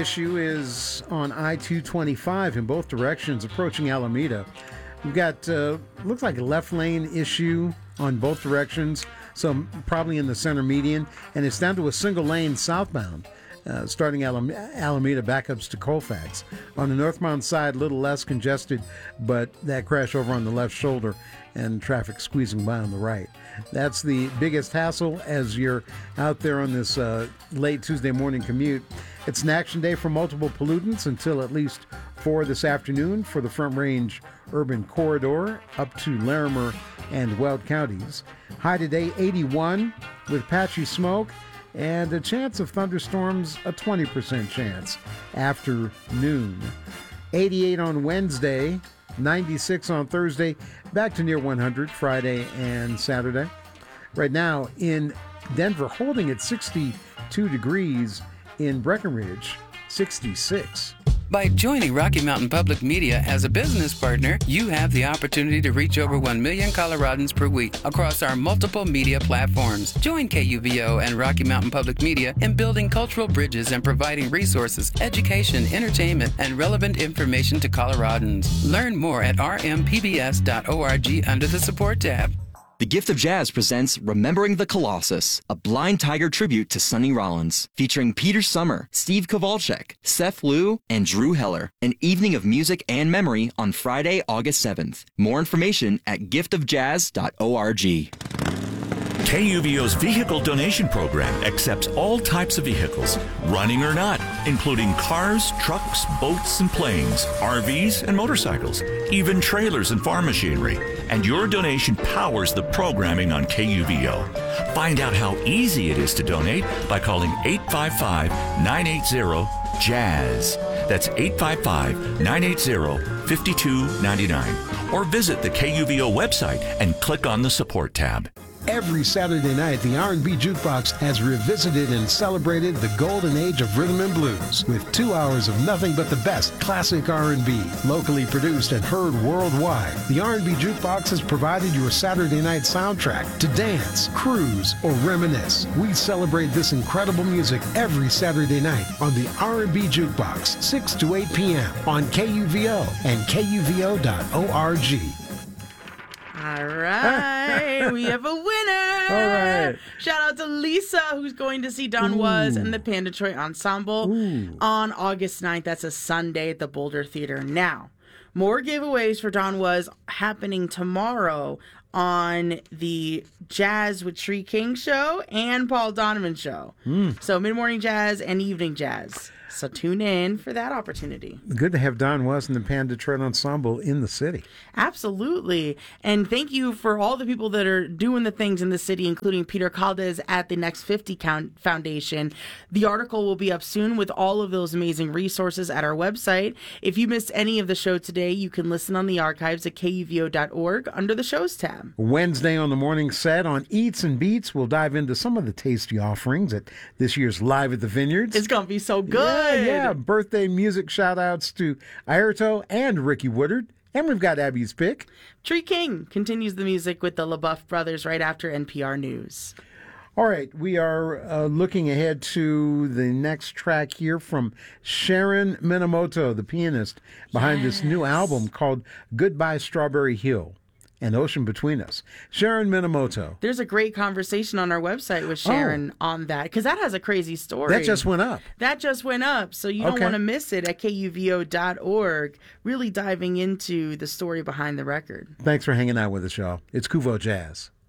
issue is on I-225 in both directions approaching Alameda. We've got, looks like a left lane issue on both directions, so probably in the center median, and it's down to a single lane southbound. Starting Alameda backups to Colfax. On the northbound side, a little less congested, but that crash over on the left shoulder and traffic squeezing by on the right. That's the biggest hassle as you're out there on this late Tuesday morning commute. It's an action day for multiple pollutants until at least 4 this afternoon for the Front Range Urban Corridor up to Larimer and Weld counties. High today 81 with patchy smoke. And a chance of thunderstorms, a 20% chance after noon. 88 on Wednesday, 96 on Thursday, back to near 100 Friday and Saturday. Right now in Denver, holding at 62 degrees, in Breckenridge, 66. By joining Rocky Mountain Public Media as a business partner, you have the opportunity to reach over 1 million Coloradans per week across our multiple media platforms. Join KUVO and Rocky Mountain Public Media in building cultural bridges and providing resources, education, entertainment, and relevant information to Coloradans. Learn more at rmpbs.org under the Support tab. The Gift of Jazz presents Remembering the Colossus, a Blind Tiger tribute to Sonny Rollins, featuring Peter Summer, Steve Kowalczyk, Seth Liu, and Drew Heller. An evening of music and memory on Friday, August 7th. More information at giftofjazz.org. KUVO's vehicle donation program accepts all types of vehicles, running or not, including cars, trucks, boats, and planes, RVs, and motorcycles, even trailers and farm machinery. And your donation powers the programming on KUVO. Find out how easy it is to donate by calling 855-980-JAZZ. That's 855-980-5299. Or visit the KUVO website and click on the Support tab. Every Saturday night, the R&B Jukebox has revisited and celebrated the golden age of rhythm and blues with 2 hours of nothing but the best classic R&B, locally produced and heard worldwide. The R&B Jukebox has provided your Saturday night soundtrack to dance, cruise, or reminisce. We celebrate this incredible music every Saturday night on the R&B Jukebox, 6 to 8 p.m. on KUVO and KUVO.org. All right, we have a winner. All right. Shout out to Lisa, who's going to see Don Was and the Pan Detroit Ensemble on August 9th. That's a Sunday at the Boulder Theater. Now, more giveaways for Don Was happening tomorrow on the Jazz with Tree King show and Paul Donovan show. So mid-morning jazz and evening jazz. So tune in for that opportunity. Good to have Don Was and the Pan Detroit Ensemble in the city. Absolutely. And thank you for all the people that are doing the things in the city, including Peter Caldes at the Next 50 Foundation. The article will be up soon with all of those amazing resources at our website. If you missed any of the show today, you can listen on the archives at KUVO.org under the shows tab. Wednesday on the morning set on Eats and Beats, we'll dive into some of the tasty offerings at this year's Live at the Vineyards. It's going to be so good. Yeah, birthday music shout-outs to Airto and Ricky Woodard. And we've got Abby's Pick. Tree King continues the music with the LaBeouf brothers right after NPR News. All right, we are looking ahead to the next track here from Sharon Minamoto, the pianist behind this new album called Goodbye Strawberry Hill. An Ocean Between Us. Sharon Minamoto. There's a great conversation on our website with Sharon on that, because that has a crazy story. That just went up. So you don't want to miss it at KUVO.org, really diving into the story behind the record. Thanks for hanging out with us, y'all. It's Kuvo Jazz.